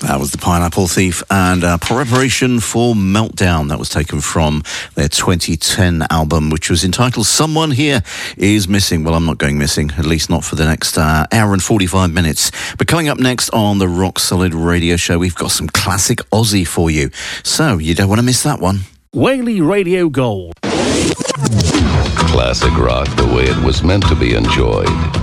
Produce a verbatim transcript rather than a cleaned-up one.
That was the Pineapple Thief and uh, Preparation for Meltdown. That was taken from their twenty ten album, which was entitled Someone Here Is Missing. Well, I'm not going missing, at least not for the next uh, hour and forty-five minutes. But coming up next on the Rock Solid Radio Show, we've got some classic Aussie for you. So you don't want to miss that one. Whaley Radio Gold. Classic rock the way it was meant to be enjoyed.